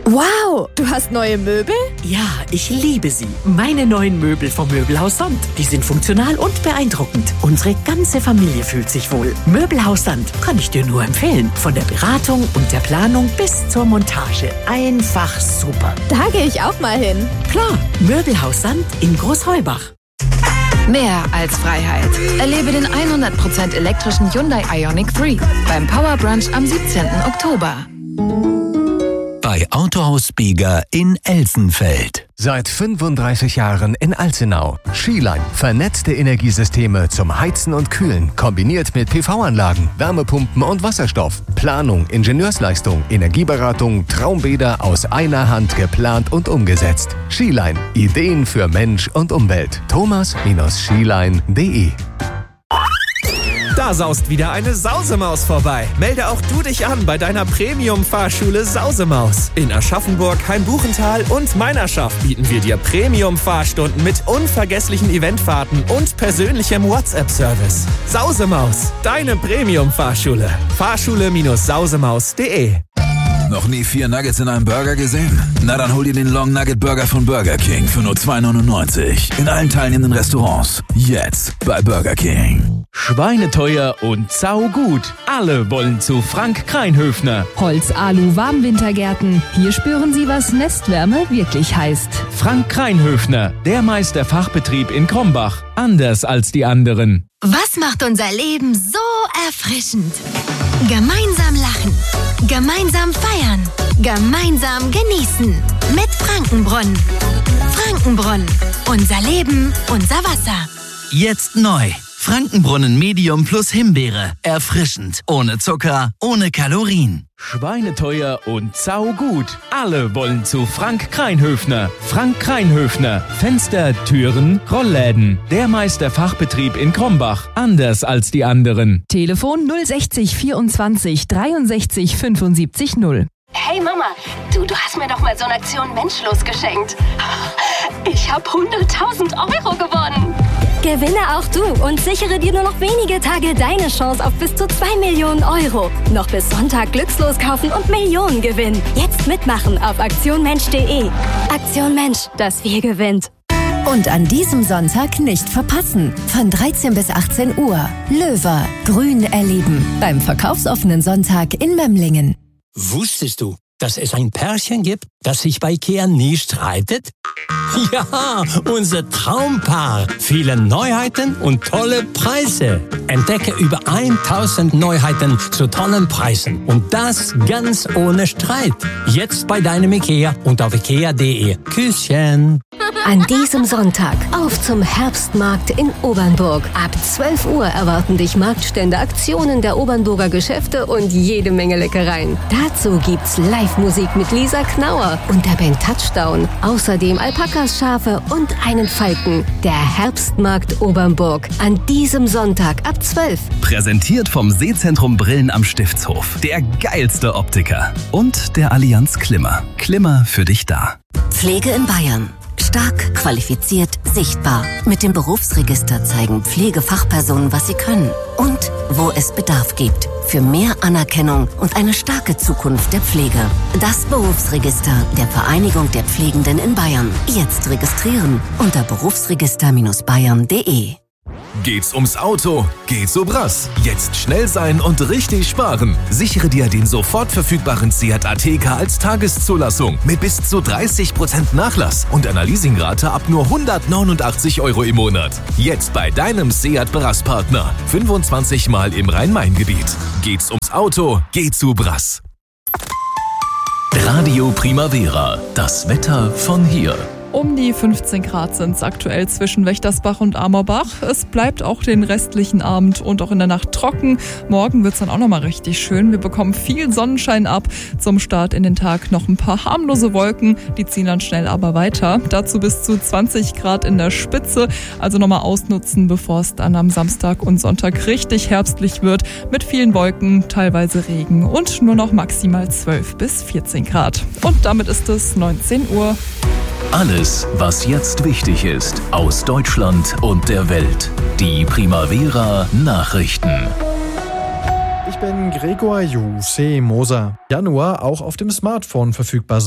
Wow, du hast neue Möbel? Ja, ich liebe sie. Meine neuen Möbel vom Möbelhaus Sand. Die sind funktional und beeindruckend. Unsere ganze Familie fühlt sich wohl. Möbelhaus Sand kann ich dir nur empfehlen. Von der Beratung und der Planung bis zur Montage. Einfach super. Da gehe ich auch mal hin. Klar, Möbelhaus Sand in Großheubach. Mehr als Freiheit. Erlebe den 100% elektrischen Hyundai Ioniq 3 beim Power Brunch am 17. Oktober. Bei Autohaus Bieger in Elsenfeld. Seit 35 Jahren in Alzenau. Skiline. Vernetzte Energiesysteme zum Heizen und Kühlen. Kombiniert mit PV-Anlagen, Wärmepumpen und Wasserstoff. Planung, Ingenieursleistung, Energieberatung, Traumbäder aus einer Hand geplant und umgesetzt. Skiline. Ideen für Mensch und Umwelt. thomas-skiline.de. Da saust wieder eine Sausemaus vorbei. Melde auch du dich an bei deiner Premium-Fahrschule Sausemaus. In Aschaffenburg, Hainbuchental und Meinerschaft bieten wir dir Premium-Fahrstunden mit unvergesslichen Eventfahrten und persönlichem WhatsApp-Service. Sausemaus, deine Premium-Fahrschule. Fahrschule-sausemaus.de. Noch nie 4 Nuggets in einem Burger gesehen? Na dann hol dir den Long Nugget Burger von Burger King für nur $2,99. In allen teilnehmenden Restaurants. Jetzt bei Burger King. Schweineteuer und saugut. Alle wollen zu Frank Kreinhöfner. Holz-Alu-Warmwintergärten. Hier spüren Sie, was Nestwärme wirklich heißt. Frank Kreinhöfner, der Meisterfachbetrieb in Krombach. Anders als die anderen. Was macht unser Leben so erfrischend? Gemeinsam lachen, gemeinsam feiern, gemeinsam genießen. Mit Frankenbrunnen. Frankenbrunnen. Unser Leben, unser Wasser. Jetzt neu. Frankenbrunnen Medium plus Himbeere. Erfrischend. Ohne Zucker, ohne Kalorien. Schweineteuer und saugut. Alle wollen zu Frank Kreinhöfner. Frank Kreinhöfner. Fenster, Türen, Rollläden. Der Meisterfachbetrieb in Krombach. Anders als die anderen. Telefon 060 24 63 75 0. Hey Mama, du hast mir doch mal so eine Aktion Menschlos geschenkt. Ich habe 100.000 Euro gewonnen. Gewinne auch du und sichere dir nur noch wenige Tage deine Chance auf bis zu 2 Millionen Euro. Noch bis Sonntag glückslos kaufen und Millionen gewinnen. Jetzt mitmachen auf aktionmensch.de. Aktion Mensch, das Wir gewinnt. Und an diesem Sonntag nicht verpassen. Von 13 bis 18 Uhr. Löwer, Grün erleben. Beim verkaufsoffenen Sonntag in Memlingen. Wusstest du, dass es ein Pärchen gibt, das sich bei Ikea nie streitet? Ja, unser Traumpaar. Viele Neuheiten und tolle Preise. Entdecke über 1000 Neuheiten zu tollen Preisen. Und das ganz ohne Streit. Jetzt bei deinem Ikea und auf ikea.de. Küsschen. An diesem Sonntag auf zum Herbstmarkt in Obernburg. Ab 12 Uhr erwarten dich Marktstände, Aktionen der Obernburger Geschäfte und jede Menge Leckereien. Dazu gibt's Live-Musik mit Lisa Knauer und der Band Touchdown. Außerdem Alpakas, Schafe und einen Falken. Der Herbstmarkt Obernburg. An diesem Sonntag ab 12. Präsentiert vom Sehzentrum Brillen am Stiftshof. Der geilste Optiker. Und der Allianz Klimmer. Klimmer für dich da. Pflege in Bayern. Stark, qualifiziert, sichtbar. Mit dem Berufsregister zeigen Pflegefachpersonen, was sie können und wo es Bedarf gibt. Für mehr Anerkennung und eine starke Zukunft der Pflege. Das Berufsregister der Vereinigung der Pflegenden in Bayern. Jetzt registrieren unter berufsregister-bayern.de. Geht's ums Auto? Geht's so brass. Jetzt schnell sein und richtig sparen. Sichere dir den sofort verfügbaren Seat Ateca als Tageszulassung mit bis zu 30% Nachlass und einer Leasingrate ab nur 189 € im Monat. Jetzt bei deinem Seat Brass-Partner. 25 Mal im Rhein-Main-Gebiet. Geht's ums Auto? Geht's zu brass. Radio Primavera. Das Wetter von hier. Um die 15 Grad sind es aktuell zwischen Wächtersbach und Amorbach. Es bleibt auch den restlichen Abend und auch in der Nacht trocken. Morgen wird es dann auch nochmal richtig schön. Wir bekommen viel Sonnenschein ab. Zum Start in den Tag noch ein paar harmlose Wolken. Die ziehen dann schnell aber weiter. Dazu bis zu 20 Grad in der Spitze. Also nochmal ausnutzen, bevor es dann am Samstag und Sonntag richtig herbstlich wird. Mit vielen Wolken, teilweise Regen und nur noch maximal 12 bis 14 Grad. Und damit ist es 19 Uhr. Alles, was jetzt wichtig ist, aus Deutschland und der Welt. Die Primavera Nachrichten. Ich bin Gregor Moser. Januar auch auf dem Smartphone verfügbar sein.